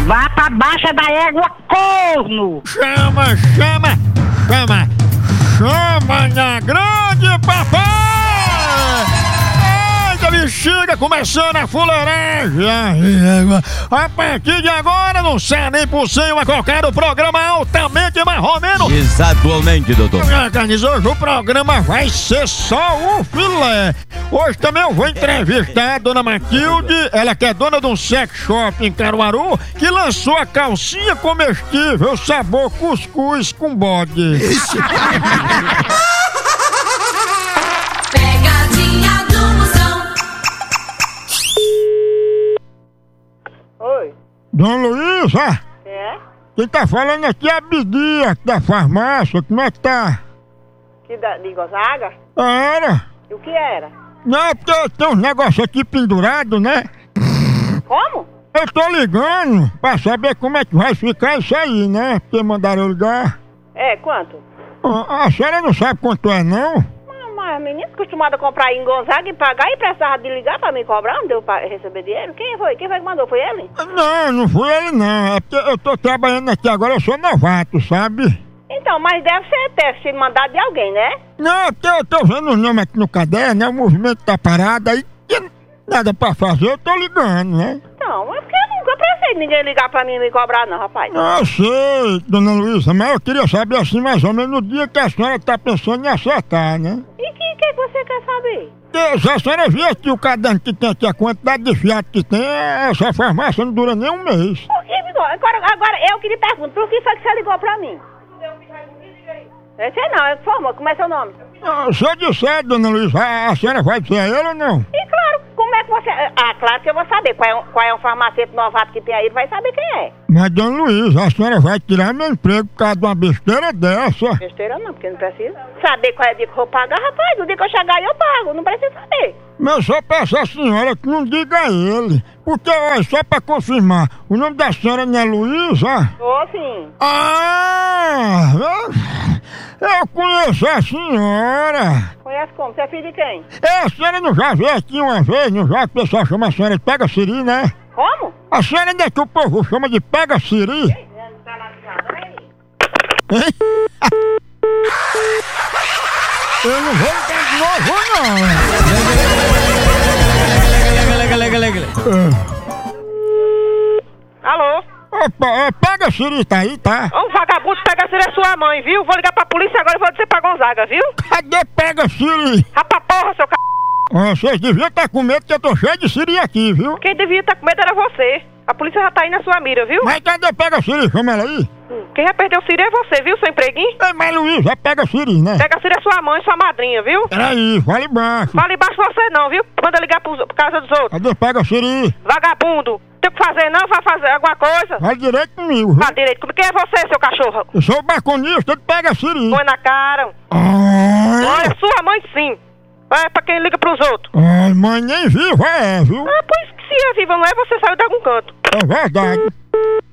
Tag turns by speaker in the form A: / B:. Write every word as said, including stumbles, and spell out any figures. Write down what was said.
A: Vá pra baixa da égua, corno!
B: Chama, chama, chama, chama na grande papai! Eita, bexiga, começando a fuleiragem! A partir de agora, não sai nem por cima a qualquer programa altamente marromeno!
C: Exatamente, doutor!
B: Hoje o programa vai ser só o filé! Hoje também eu vou entrevistar a dona Matilde, ela que é dona de um sex shop em Caruaru, que lançou a calcinha comestível sabor cuscuz com bode.
D: Pegadinha do Moção.
E: Oi,
B: Dona Luísa,
E: é?
B: quem tá falando aqui é a Bidia, da farmácia, como é que tá?
E: Que da, de Gonzaga?
B: Era?
E: E o que era?
B: Não, é porque tem uns negócios aqui pendurados, né?
E: Como?
B: Eu tô ligando pra saber como é que vai ficar isso aí, né? Porque mandaram eu ligar.
E: É, quanto?
B: Ah, a senhora não sabe quanto é, não?
E: Ah, mas menina acostumada a comprar em Gonzaga e pagar e precisava de ligar pra me cobrar, não deu pra receber dinheiro? Quem foi? Quem foi que mandou? Foi ele?
B: Não, não fui ele não. É porque eu tô trabalhando aqui agora, eu sou novato, sabe?
E: Então, mas deve ser teste mandado de alguém, né?
B: Não, é porque eu tô vendo o nome aqui no caderno, né? O movimento tá parado, aí tem nada pra fazer, eu tô ligando, né?
E: Não, é porque eu nunca precisei de ninguém ligar pra mim e me cobrar, não, rapaz.
B: Não, eu sei, dona Luísa, mas eu queria saber assim, mais ou menos, no dia que a senhora tá pensando em acertar, né?
E: E o que, que você quer saber?
B: Porque se a senhora viu aqui o caderno que tem aqui, a quantidade de fiado que tem, essa farmácia não dura nem um mês.
E: Por que, Vigor? Agora, agora eu que lhe pergunto, por que foi que você ligou pra mim? Eu sei não, eu informo, como é seu nome?
B: Ah, se eu disser, dona Luísa, a, a senhora vai dizer a ele ou não?
E: E claro, como é que você... Ah, claro que eu vou saber qual é, um, qual é um farmacêutico novato que tem aí, ele vai saber quem é.
B: Mas, dona Luísa, a senhora vai tirar meu emprego por causa de uma besteira dessa.
E: Besteira não, porque não precisa. Saber qual é o dia que eu vou pagar, rapaz, o dia que eu chegar aí eu pago, não precisa saber.
B: Mas eu só peço à senhora que não diga a ele. Porque, olha, só pra confirmar, o nome da senhora não é Luísa?
E: Ô, sim.
B: Ah! Eu, eu conheço a senhora.
E: Conhece como? Você é filho de quem?
B: É, a senhora não já veio aqui uma vez, não já? O pessoal chama a senhora de pega-siri, né?
E: Como?
B: A senhora ainda é que o povo chama de pega-siri? Hein? Eu não vou ligar de novo, não!
E: Alô?
B: Opa, é, pega-siri, tá aí, tá?
E: Ô, vagabundo, pega-siri é sua mãe, viu? Vou ligar pra polícia agora e vou dizer pra Gonzaga, viu?
B: Cadê pega-siri?
E: Rapa porra, seu c...
B: Ah, vocês deviam estar com medo que eu tô cheio de siri aqui, viu?
E: Quem devia estar com medo era você. A polícia já tá aí na sua mira, viu?
B: Mas cadê pega-siri? Chama ela aí.
E: Quem já perdeu o Siri é você, viu, seu empreguinho?
B: É, mas Luísa, pega-siri, né?
E: Pega-Siri é sua mãe, sua madrinha, viu?
B: Peraí, fale baixo.
E: Fale baixo você não, viu? Manda ligar pro, por casa dos outros.
B: Cadê pega-siri?
E: Vagabundo, tem o que fazer não? Vai fazer alguma coisa?
B: Fale direito comigo, viu?
E: Fala direito. Quem é você, seu cachorro?
B: Eu sou o balconista de pega-siri.
E: Põe na cara.
B: Ai,
E: Olha, sua mãe sim. É pra quem liga pros outros.
B: ai, mãe nem viva é, viu?
E: Ah, pois que se é viva não é, você saiu de algum canto.
B: É verdade.